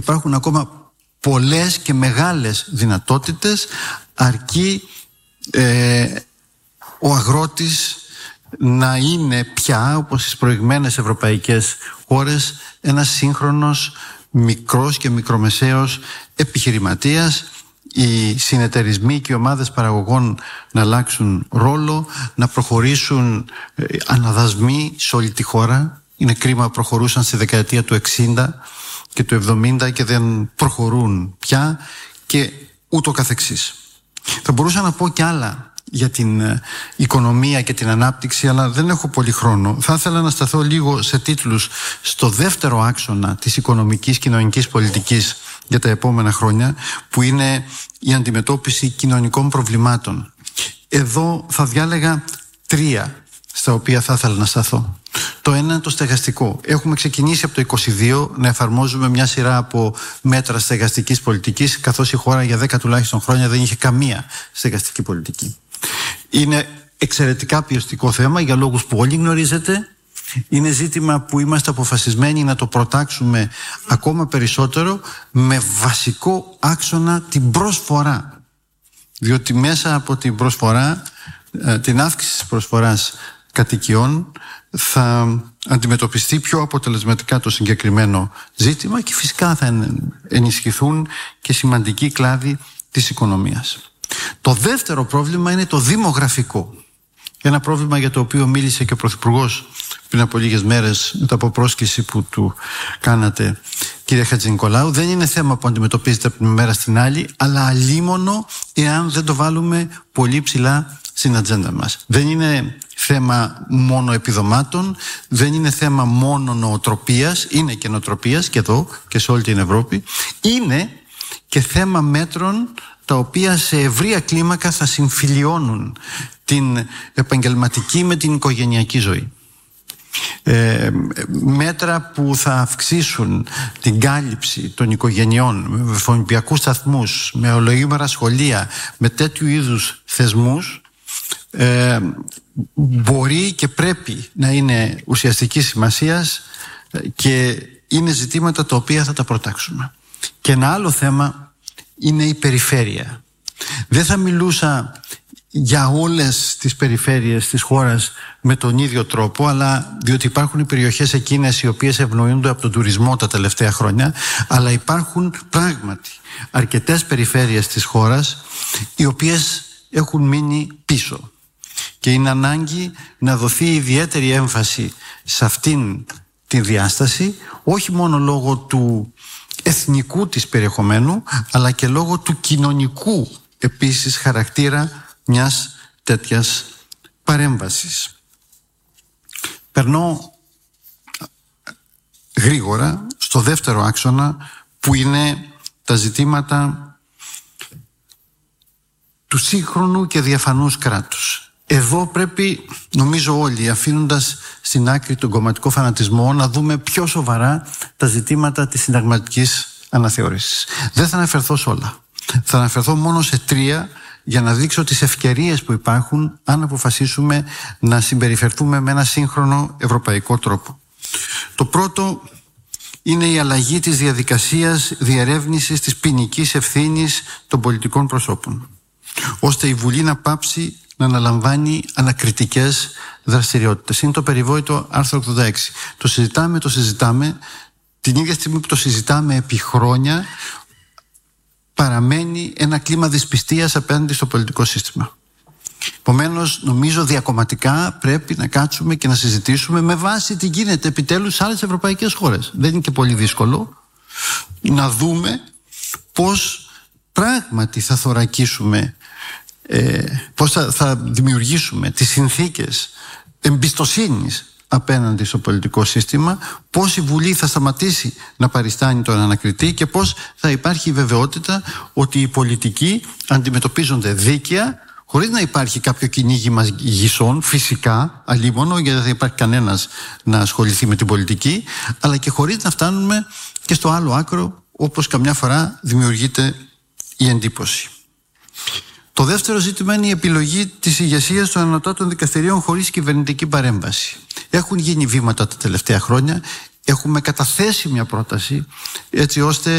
υπάρχουν ακόμα πολλές και μεγάλες δυνατότητες, αρκεί ο αγρότης να είναι πια, όπως στις προηγμένες ευρωπαϊκές χώρες, ένας σύγχρονος μικρός και μικρομεσαίος επιχειρηματίας, οι συνεταιρισμοί και οι ομάδες παραγωγών να αλλάξουν ρόλο, να προχωρήσουν αναδασμοί σε όλη τη χώρα. Είναι κρίμα, προχωρούσαν στη δεκαετία του 60 και του 70 και δεν προχωρούν πια, και ούτω καθεξής. Θα μπορούσα να πω κι άλλα για την οικονομία και την ανάπτυξη, αλλά δεν έχω πολύ χρόνο. Θα ήθελα να σταθώ λίγο σε τίτλους στο δεύτερο άξονα της οικονομικής κοινωνικής πολιτικής για τα επόμενα χρόνια, που είναι η αντιμετώπιση κοινωνικών προβλημάτων. Εδώ θα διάλεγα 3 στα οποία θα ήθελα να σταθώ. Το ένα είναι το στεγαστικό. Έχουμε ξεκινήσει από το 22 να εφαρμόζουμε μια σειρά από μέτρα στεγαστικής πολιτικής, καθώς η χώρα για 10 τουλάχιστον χρόνια δεν είχε καμία στεγαστική πολιτική. Είναι εξαιρετικά πιεστικό θέμα για λόγους που όλοι γνωρίζετε. Είναι ζήτημα που είμαστε αποφασισμένοι να το προτάξουμε ακόμα περισσότερο, με βασικό άξονα την προσφορά. Διότι μέσα από την προσφορά, την αύξηση της προσφοράς κατοικιών, θα αντιμετωπιστεί πιο αποτελεσματικά το συγκεκριμένο ζήτημα και φυσικά θα ενισχυθούν και σημαντικοί κλάδοι της οικονομίας. Το δεύτερο πρόβλημα είναι το δημογραφικό. Ένα πρόβλημα για το οποίο μίλησε και ο Πρωθυπουργός πριν από λίγες μέρες μετά από πρόσκληση που του κάνατε, κύριε Χατζηνικολάου. Δεν είναι θέμα που αντιμετωπίζεται από την μέρα στην άλλη, αλλά αλίμονο εάν δεν το βάλουμε πολύ ψηλά στην ατζέντα μας. Δεν είναι θέμα μόνο επιδομάτων, δεν είναι θέμα μόνο νοοτροπίας, είναι και νοοτροπίας και εδώ και σε όλη την Ευρώπη. Είναι και θέμα μέτρων τα οποία σε ευρεία κλίμακα θα συμφιλιώνουν την επαγγελματική με την οικογενειακή ζωή. Μέτρα που θα αυξήσουν την κάλυψη των οικογενειών με φοινικιακούς σταθμούς, με ολοήμερα σχολεία, με τέτοιου είδους θεσμούς, μπορεί και πρέπει να είναι ουσιαστικής σημασίας και είναι ζητήματα τα οποία θα τα προτάξουμε. Και ένα άλλο θέμα είναι η περιφέρεια. Δεν θα μιλούσα για όλες τις περιφέρειες της χώρας με τον ίδιο τρόπο, αλλά διότι υπάρχουν οι περιοχές εκείνες οι οποίες ευνοούνται από τον τουρισμό τα τελευταία χρόνια, αλλά υπάρχουν πράγματι αρκετές περιφέρειες της χώρας οι οποίες έχουν μείνει πίσω και είναι ανάγκη να δοθεί ιδιαίτερη έμφαση σε αυτήν τη διάσταση, όχι μόνο λόγω του εθνικού της περιεχομένου, αλλά και λόγω του κοινωνικού επίσης χαρακτήρα μιας τέτοιας παρέμβασης. Περνώ γρήγορα στο δεύτερο άξονα, που είναι τα ζητήματα του σύγχρονου και διαφανούς κράτους. Εδώ πρέπει, νομίζω όλοι, αφήνοντας στην άκρη τον κομματικό φανατισμό, να δούμε πιο σοβαρά τα ζητήματα της συνταγματικής αναθεώρησης. Δεν θα αναφερθώ σε όλα. Θα αναφερθώ μόνο σε 3 για να δείξω τις ευκαιρίες που υπάρχουν αν αποφασίσουμε να συμπεριφερθούμε με ένα σύγχρονο ευρωπαϊκό τρόπο. Το πρώτο είναι η αλλαγή της διαδικασίας διερεύνησης της ποινικής ευθύνης των πολιτικών προσώπων, ώστε η Βουλή να πάψει να αναλαμβάνει ανακριτικές δραστηριότητες. Είναι το περιβόητο άρθρο 86. Το συζητάμε, την ίδια στιγμή που το συζητάμε επί χρόνια, παραμένει ένα κλίμα δυσπιστίας απέναντι στο πολιτικό σύστημα. Επομένως, νομίζω διακομματικά πρέπει να κάτσουμε και να συζητήσουμε με βάση τι γίνεται επιτέλους σε άλλες ευρωπαϊκές χώρες. Δεν είναι και πολύ δύσκολο να δούμε πώς πράγματι θα θωρακίσουμε, πώς θα δημιουργήσουμε τις συνθήκες εμπιστοσύνης απέναντι στο πολιτικό σύστημα, πώς η Βουλή θα σταματήσει να παριστάνει τον ανακριτή και πώς θα υπάρχει η βεβαιότητα ότι οι πολιτικοί αντιμετωπίζονται δίκαια, χωρίς να υπάρχει κάποιο κυνήγημα γυσών, φυσικά, αλίμονο, γιατί δεν θα υπάρχει κανένας να ασχοληθεί με την πολιτική, αλλά και χωρίς να φτάνουμε και στο άλλο άκρο, όπως καμιά φορά δημιουργείται η εντύπωση. Το δεύτερο ζήτημα είναι η επιλογή της ηγεσίας των ανωτάτων δικαστηρίων χωρίς κυβερνητική παρέμβαση. Έχουν γίνει βήματα τα τελευταία χρόνια. Έχουμε καταθέσει μια πρόταση έτσι ώστε